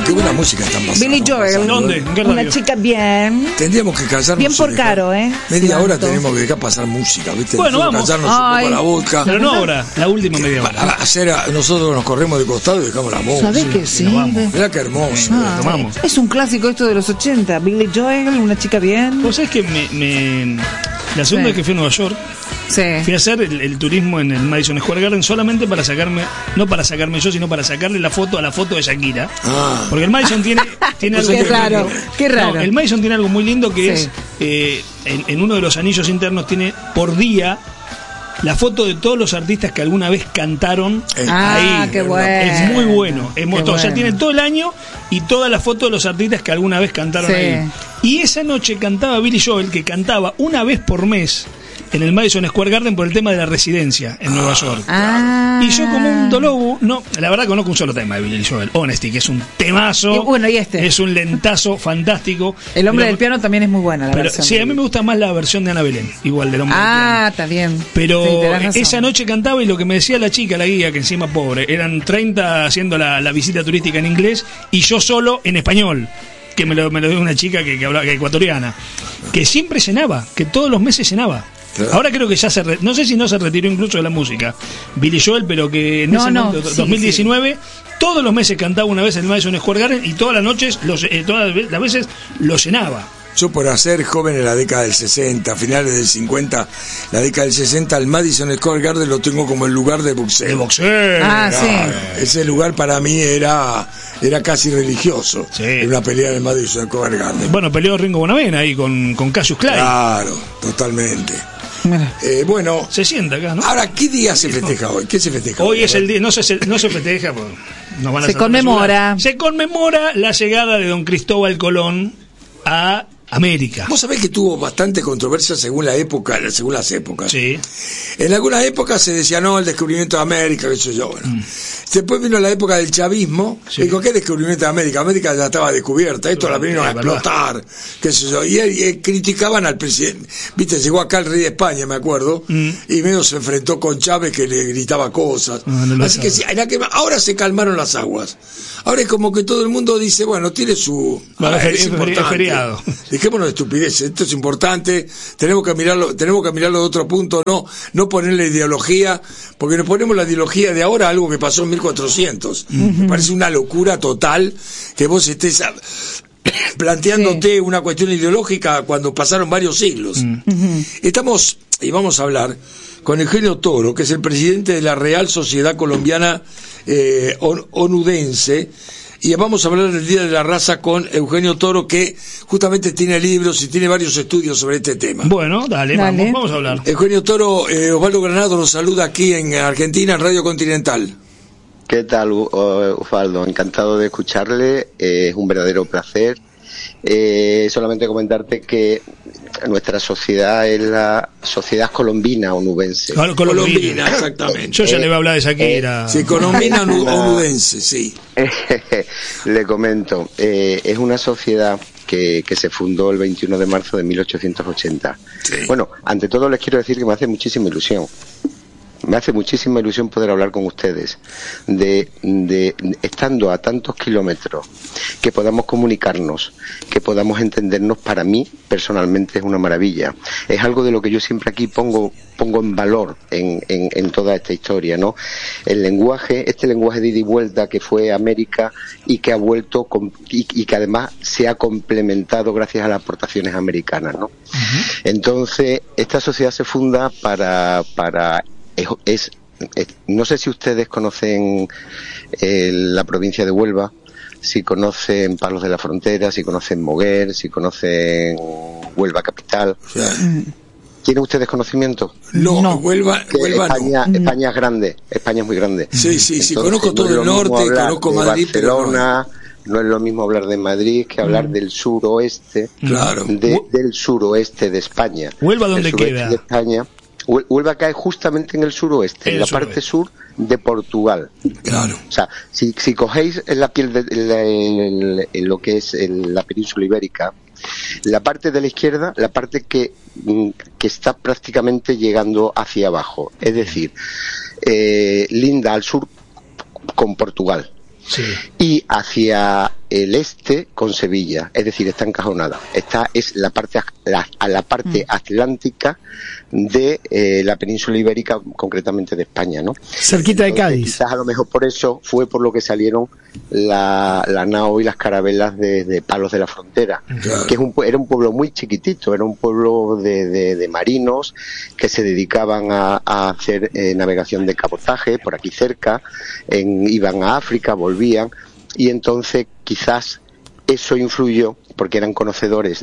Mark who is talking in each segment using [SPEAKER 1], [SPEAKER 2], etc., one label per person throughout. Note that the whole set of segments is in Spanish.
[SPEAKER 1] qué buena música están pasando.
[SPEAKER 2] Billy Joel.
[SPEAKER 3] ¿Dónde? ¿En qué
[SPEAKER 2] Una
[SPEAKER 3] radio?
[SPEAKER 2] chica bien.
[SPEAKER 1] Tendríamos que callarnos.
[SPEAKER 2] Bien por caro,
[SPEAKER 1] Media hora
[SPEAKER 2] Santo.
[SPEAKER 1] tenemos que dejar pasar música, ¿viste?
[SPEAKER 3] Bueno,
[SPEAKER 1] Nosotros
[SPEAKER 3] vamos.
[SPEAKER 1] callarnos un
[SPEAKER 2] Ay.
[SPEAKER 1] poco la boca.
[SPEAKER 3] Pero no ahora, la última media hora.
[SPEAKER 1] Nosotros nos corremos de costado y dejamos la música.
[SPEAKER 2] ¿Sabés que sí?
[SPEAKER 3] nos vamos.
[SPEAKER 1] Mirá qué hermoso.
[SPEAKER 3] Tomamos.
[SPEAKER 2] Es un clásico esto de los 80. Billy Joel, una chica bien.
[SPEAKER 3] Vos sabés que la segunda vez que fui a Nueva York,
[SPEAKER 2] Sí.
[SPEAKER 3] fui a hacer el turismo en el Madison Square Garden solamente para sacarme, no para sacarme yo, sino para sacarle la foto a la foto de Shakira.
[SPEAKER 1] Ah.
[SPEAKER 3] Porque el Madison tiene algo
[SPEAKER 2] Qué
[SPEAKER 3] muy
[SPEAKER 2] raro,
[SPEAKER 3] lindo.
[SPEAKER 2] qué raro.
[SPEAKER 3] No, el Madison tiene algo muy lindo que
[SPEAKER 2] Sí.
[SPEAKER 3] es, en uno de los anillos internos tiene por día la foto de todos los artistas que alguna vez cantaron
[SPEAKER 2] Ah,
[SPEAKER 3] ahí.
[SPEAKER 2] qué bueno.
[SPEAKER 3] Es muy bueno. Es muy,
[SPEAKER 2] Qué
[SPEAKER 3] o sea,
[SPEAKER 2] bueno.
[SPEAKER 3] tiene todo el año y toda la foto de los artistas que alguna vez cantaron
[SPEAKER 2] Sí.
[SPEAKER 3] ahí. Y esa noche cantaba Billy Joel, que cantaba una vez por mes en el Madison Square Garden por el tema de la residencia en Nueva York.
[SPEAKER 2] Ah.
[SPEAKER 3] Y yo como un dolobu, no, la verdad conozco un solo tema de Billy Joel, Honesty, que es un temazo.
[SPEAKER 2] Y bueno, y este.
[SPEAKER 3] Es un lentazo fantástico.
[SPEAKER 2] El hombre
[SPEAKER 3] Pero-
[SPEAKER 2] del piano también es muy buena la
[SPEAKER 3] pero,
[SPEAKER 2] versión.
[SPEAKER 3] sí, a mí me gusta más la versión de Ana Belén, igual del hombre del piano.
[SPEAKER 2] Ah, está bien.
[SPEAKER 3] Pero
[SPEAKER 2] Sí, tenés razón.
[SPEAKER 3] esa noche cantaba y lo que me decía la chica, la guía, que encima pobre, eran 30 haciendo la visita turística en inglés y yo solo en español, que me lo dio una chica que hablaba, que ecuatoriana, que siempre cenaba, que todos los meses cenaba.
[SPEAKER 1] Claro.
[SPEAKER 3] Ahora creo que ya no sé si no se retiró incluso de la música Billy Joel, pero que en ese momento,
[SPEAKER 2] sí,
[SPEAKER 3] 2019, todos los meses cantaba una vez en el Madison Square Garden y todas las noches, todas las veces lo cenaba.
[SPEAKER 1] Yo por hacer joven en la década del 60, finales del 50, la década del 60, el Madison Square Garden lo tengo como el lugar de boxeo.
[SPEAKER 3] De boxeo.
[SPEAKER 2] Ah, sí.
[SPEAKER 1] Ese lugar para mí era casi religioso.
[SPEAKER 3] Sí.
[SPEAKER 1] Era una pelea en el Madison Square Garden.
[SPEAKER 3] Bueno, peleó Ringo Bonavena ahí con Cassius Clay.
[SPEAKER 1] Claro, totalmente.
[SPEAKER 2] Mira.
[SPEAKER 1] Bueno,
[SPEAKER 3] Se sienta acá, ¿no?
[SPEAKER 1] ahora, ¿qué día se festeja hoy? ¿Qué se festeja
[SPEAKER 3] Hoy es el día, no se festeja, pues, nos van a
[SPEAKER 2] Se
[SPEAKER 3] hacer
[SPEAKER 2] conmemora.
[SPEAKER 3] censurar. Se conmemora la llegada de don Cristóbal Colón a América.
[SPEAKER 1] Vos sabés que tuvo bastante controversia según las épocas.
[SPEAKER 3] Sí.
[SPEAKER 1] En algunas épocas se decía, no, el descubrimiento de América, qué sé yo. Bueno. Después vino la época del chavismo.
[SPEAKER 3] Sí.
[SPEAKER 1] Dijo, ¿qué descubrimiento de América? América ya estaba descubierta, esto la vinieron a
[SPEAKER 3] Es verdad.
[SPEAKER 1] explotar, qué sé yo. Y criticaban al presidente. Viste, llegó acá el rey de España, me acuerdo, y medio se enfrentó con Chávez que le gritaba cosas.
[SPEAKER 3] No lo
[SPEAKER 1] Así que sí, ahora se calmaron las aguas. Ahora es como que todo el mundo dice, bueno, tiene su...
[SPEAKER 3] Bueno, es
[SPEAKER 1] importante.
[SPEAKER 3] feriado.
[SPEAKER 1] Dejémonos de estupideces, esto es importante, tenemos que mirarlo de otro punto, no ponerle ideología, porque nos ponemos la ideología de ahora a algo que pasó en 1400. Me parece una locura total que vos estés planteándote una cuestión ideológica cuando pasaron varios siglos. Estamos, y vamos a hablar con Eugenio Toro, que es el presidente de la Real Sociedad Colombiana Onudense, y vamos a hablar del Día de la Raza con Eugenio Toro, que justamente tiene libros y tiene varios estudios sobre este tema.
[SPEAKER 3] Bueno, dale. Vamos a hablar.
[SPEAKER 1] Eugenio Toro, Osvaldo Granado nos saluda aquí en Argentina, en Radio Continental.
[SPEAKER 4] ¿Qué tal, Osvaldo? Encantado de escucharle, es un verdadero placer. Solamente comentarte que nuestra sociedad es la Sociedad Colombina Onubense.
[SPEAKER 1] Colombina, exactamente.
[SPEAKER 3] Yo ya le voy a hablar de Shakira.
[SPEAKER 1] Sí, Colombina Onudense, sí.
[SPEAKER 4] Le comento, es una sociedad que se fundó el 21 de marzo de 1880.
[SPEAKER 1] Sí.
[SPEAKER 4] Bueno, ante todo les quiero decir que me hace muchísima ilusión. Me hace muchísima ilusión poder hablar con ustedes de estando a tantos kilómetros, que podamos comunicarnos, que podamos entendernos. Para mí personalmente es una maravilla. Es algo de lo que yo siempre aquí pongo en valor en toda esta historia, ¿no? El lenguaje, este lenguaje de ida y vuelta que fue América y que ha vuelto y que además se ha complementado gracias a las aportaciones americanas, ¿no? Entonces esta sociedad se funda para no sé si ustedes conocen la provincia de Huelva, si conocen Palos de la Frontera, si conocen Moguer, si conocen Huelva capital.
[SPEAKER 1] O sea,
[SPEAKER 4] ¿Tienen ustedes conocimiento?
[SPEAKER 1] no. Huelva
[SPEAKER 4] España,
[SPEAKER 1] no.
[SPEAKER 4] España es grande, España es muy grande.
[SPEAKER 1] Sí,
[SPEAKER 4] Entonces,
[SPEAKER 1] conozco todo el norte, conozco Madrid,
[SPEAKER 4] Barcelona, no es lo mismo hablar de Madrid que hablar del suroeste,
[SPEAKER 1] Claro.
[SPEAKER 4] del suroeste de España.
[SPEAKER 3] ¿Huelva dónde
[SPEAKER 4] El suroeste
[SPEAKER 3] queda?
[SPEAKER 4] de España. Huelva cae justamente en el suroeste, en la parte sur de Portugal.
[SPEAKER 1] Claro.
[SPEAKER 4] O sea, si cogéis en la piel en lo que es la península ibérica, la parte de la izquierda, la parte que está prácticamente llegando hacia abajo, es decir, linda al sur con Portugal.
[SPEAKER 3] Sí.
[SPEAKER 4] Y hacia el este con Sevilla, es decir, está encajonada. Esta es la parte atlántica de la península ibérica, concretamente de España, ¿no?
[SPEAKER 5] Cerquita de Cádiz.
[SPEAKER 4] Quizás a lo mejor por eso fue por lo que salieron la nao y las carabelas de Palos de la Frontera,
[SPEAKER 1] claro,
[SPEAKER 4] que era un pueblo muy chiquitito, era un pueblo de marinos que se dedicaban a hacer navegación de cabotaje por aquí cerca, iban a África, volvían, y entonces quizás eso influyó, porque eran conocedores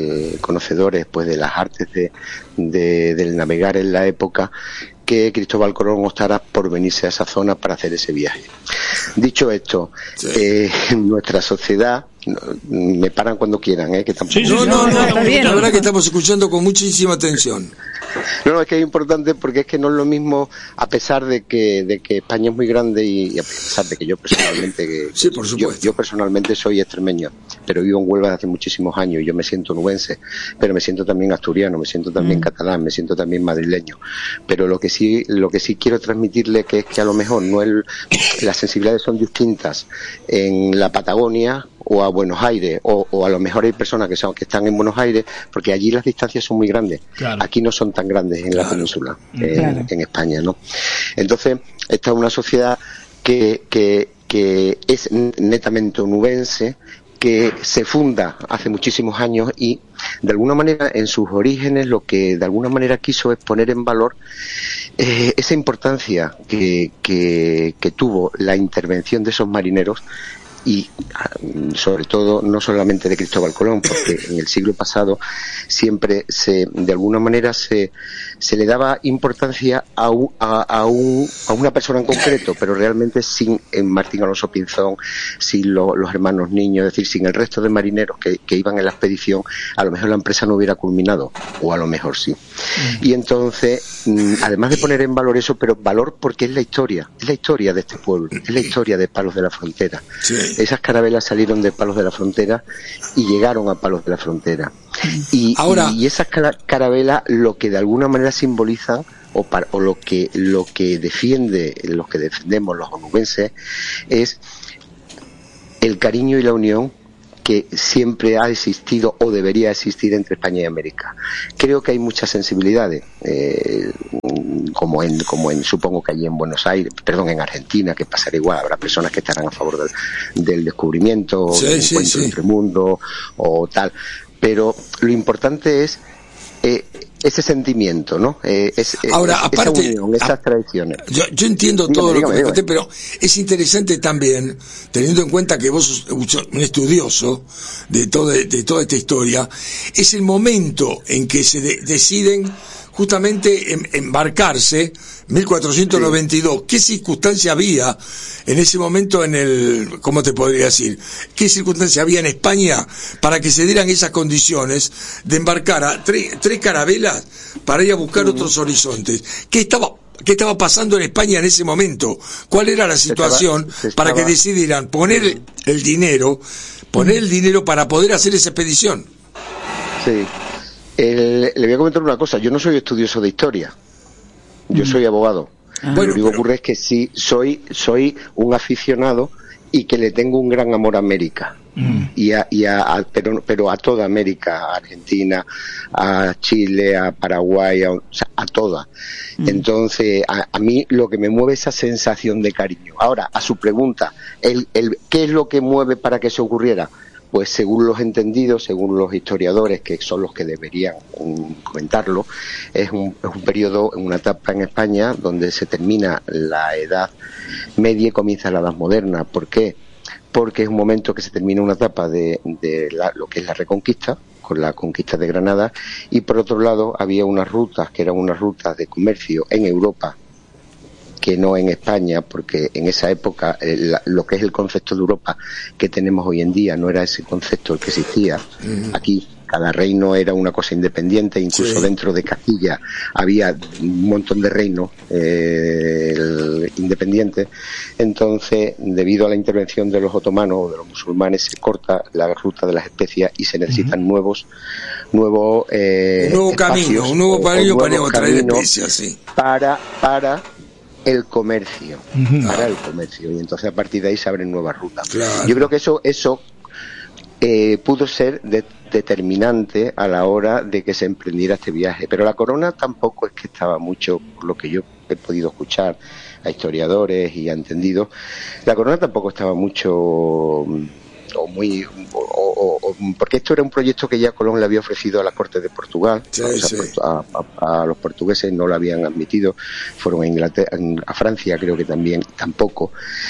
[SPEAKER 4] pues de las artes del navegar en la época, que Cristóbal Colón optara por venirse a esa zona para hacer ese viaje. Dicho esto, sí, nuestra sociedad, me paran cuando quieran, que tampoco...
[SPEAKER 1] No, la verdad que estamos escuchando con muchísima atención.
[SPEAKER 4] No, es que es importante porque es que no es lo mismo, a pesar de que España es muy grande y a pesar de que yo personalmente
[SPEAKER 1] sí, por supuesto.
[SPEAKER 4] Yo personalmente soy extremeño, pero vivo en Huelva desde hace muchísimos años y yo me siento nubense, pero me siento también asturiano, me siento también catalán, me siento también madrileño. Pero lo que sí quiero transmitirle que es que a lo mejor las sensibilidades son distintas en la Patagonia o a Buenos Aires, o a lo mejor hay personas que están en Buenos Aires, porque allí las distancias son muy grandes. Claro. Aquí no son tan grandes en la península, en España, ¿no? Entonces, esta es una sociedad que es netamente onubense, que se funda hace muchísimos años y, de alguna manera, en sus orígenes, lo que de alguna manera quiso es poner en valor esa importancia que tuvo la intervención de esos marineros, y sobre todo no solamente de Cristóbal Colón, porque en el siglo pasado siempre de alguna manera se le daba importancia a una persona en concreto, pero realmente sin Martín Alonso Pinzón, sin los hermanos Niño, es decir, sin el resto de marineros que iban en la expedición, a lo mejor la empresa no hubiera culminado, o a lo mejor sí. Y entonces, además de poner en valor eso, pero valor porque es la historia de este pueblo, es la historia de Palos de la Frontera. Sí. Esas carabelas salieron de Palos de la Frontera y llegaron a Palos de la Frontera. Y esas carabelas lo que de alguna manera simbolizan o lo que defendemos los onubenses es el cariño y la unión que siempre ha existido o debería existir entre España y América. Creo que hay muchas sensibilidades, como supongo que allí en Buenos Aires, en Argentina, que pasará igual, habrá personas que estarán a favor del descubrimiento, del encuentro entre mundos o tal, pero lo importante es ese sentimiento, ¿no?
[SPEAKER 1] Ahora, aparte,
[SPEAKER 4] esa unión, esas tradiciones.
[SPEAKER 1] Yo entiendo todo lo que me conté, pero es interesante también, teniendo en cuenta que vos sos un estudioso de toda esta historia, es el momento en que se deciden justamente embarcarse, 1492. ¿Qué circunstancia había en ese momento cómo te podría decir? ¿Qué circunstancia había en España para que se dieran esas condiciones de embarcar a tres carabelas para ir a buscar otros horizontes? ¿Qué estaba pasando en España en ese momento? ¿Cuál era la situación para que decidieran poner el dinero para poder hacer esa expedición?
[SPEAKER 4] Sí. Le voy a comentar una cosa. Yo no soy estudioso de historia. Yo soy abogado. Bueno, lo único que ocurre es que sí soy un aficionado y que le tengo un gran amor a América. Pero a toda América, a Argentina, a Chile, a Paraguay, a toda. Entonces, a mí lo que me mueve es esa sensación de cariño. Ahora, a su pregunta, ¿qué es lo que mueve para que eso ocurriera? Pues según los entendidos, según los historiadores, que son los que deberían comentarlo, es un periodo, una etapa en España donde se termina la Edad Media y comienza la Edad Moderna. ¿Por qué? Porque es un momento que se termina una etapa de lo que es la Reconquista, con la conquista de Granada, y por otro lado había unas rutas que eran unas rutas de comercio en Europa, que no en España, porque en esa época lo que es el concepto de Europa que tenemos hoy en día no era ese concepto el que existía. Aquí cada reino era una cosa independiente, incluso dentro de Castilla había un montón de reinos independientes. Entonces, debido a la intervención de los otomanos o de los musulmanes, se corta la ruta de las especias y se necesitan nuevos
[SPEAKER 1] un nuevo camino, un nuevo camino para traer especias, sí,
[SPEAKER 4] para el comercio, para el comercio, y entonces a partir de ahí se abren nuevas rutas. Claro. Yo creo que eso pudo ser determinante a la hora de que se emprendiera este viaje. Pero la corona tampoco es que estaba mucho, por lo que yo he podido escuchar a historiadores y a entendidos, la corona tampoco estaba mucho porque esto era un proyecto que ya Colón le había ofrecido a la corte de Portugal.
[SPEAKER 1] Sí,
[SPEAKER 4] o sea,
[SPEAKER 1] sí.
[SPEAKER 4] a los portugueses no lo habían admitido, fueron a Inglaterra, a Francia creo que también tampoco,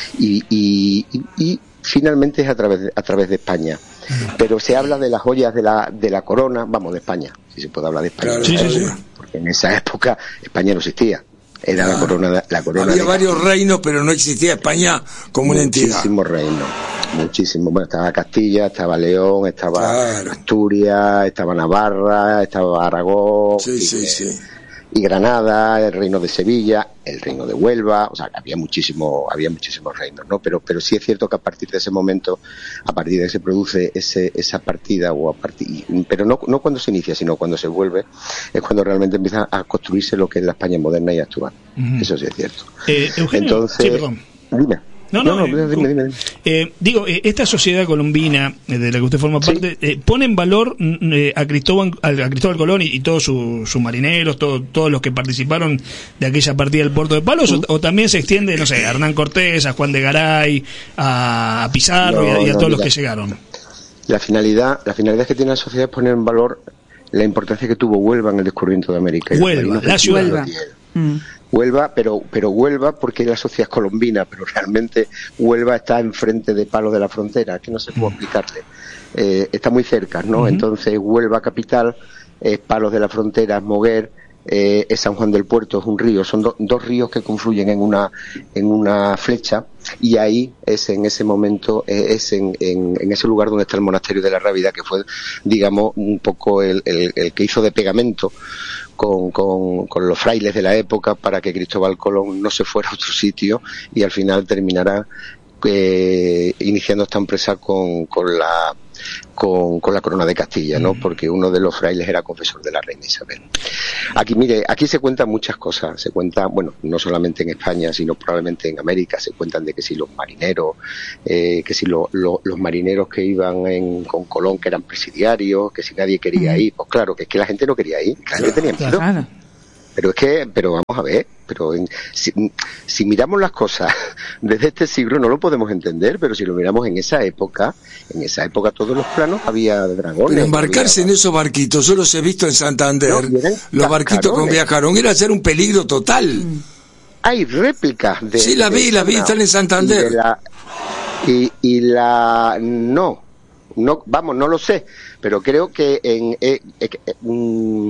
[SPEAKER 4] y finalmente es a través de España. Pero se habla de las joyas de la corona, vamos, de España, si se puede hablar de España.
[SPEAKER 1] Claro,
[SPEAKER 3] sí.
[SPEAKER 4] Porque en esa época España no existía. Era la corona
[SPEAKER 1] Había varios reinos, pero no existía España como una entidad.
[SPEAKER 4] Muchísimos reinos, muchísimos. Bueno, estaba Castilla, estaba León, estaba Asturias, estaba Navarra, estaba Aragón, y Granada, el reino de Sevilla, el reino de Huelva, o sea, había muchísimos reinos, ¿no? Pero sí es cierto que a partir de ese momento, a partir de que se produce esa partida, pero no cuando se inicia, sino cuando se vuelve, es cuando realmente empieza a construirse lo que es la España moderna y actual. Eso sí es cierto.
[SPEAKER 3] Eugenio,
[SPEAKER 4] entonces,
[SPEAKER 3] perdón.
[SPEAKER 4] Dime.
[SPEAKER 3] Dime. Digo, esta sociedad colombina de la que usted forma parte, pone en valor a Cristóbal Colón y todos sus marineros, todos los que participaron de aquella partida del Puerto de Palos, o también se extiende, no sé, a Hernán Cortés, a Juan de Garay, a Pizarro y a todos los que llegaron. La finalidad
[SPEAKER 4] que tiene la sociedad es poner en valor la importancia que tuvo Huelva en el descubrimiento de América.
[SPEAKER 3] Huelva, la ciudad.
[SPEAKER 4] Huelva, pero Huelva porque la sociedad es colombina, pero realmente Huelva está enfrente de Palos de la Frontera, que no sé cómo explicarle. Está muy cerca, ¿no? Entonces Huelva capital, es Palos de la Frontera, es Moguer, es San Juan del Puerto, es un río, son dos ríos que confluyen en una flecha, y ahí es en ese momento, es en ese lugar donde está el monasterio de la Rábida, que fue, digamos, un poco el que hizo de pegamento con los frailes de la época para que Cristóbal Colón no se fuera a otro sitio y al final terminará iniciando esta empresa con la corona de Castilla, ¿no? Porque uno de los frailes era confesor de la reina Isabel. Aquí se cuentan muchas cosas, se cuenta, bueno, no solamente en España, sino probablemente en América, se cuentan de que si los marineros, los marineros que iban con Colón, que eran presidiarios, que si nadie quería ir, pues claro, que es que la gente no quería ir, la gente tenía miedo.
[SPEAKER 2] Claro.
[SPEAKER 4] Pero vamos a ver, si miramos las cosas desde este siglo no lo podemos entender, pero si lo miramos en esa época todos los planos había dragones.
[SPEAKER 1] Pero embarcarse en esos barquitos, yo los he visto en Santander, los barquitos con viajaron, era ser un peligro total.
[SPEAKER 4] Hay réplicas de...
[SPEAKER 1] Sí, la vi, están en Santander.
[SPEAKER 4] No lo sé, pero creo que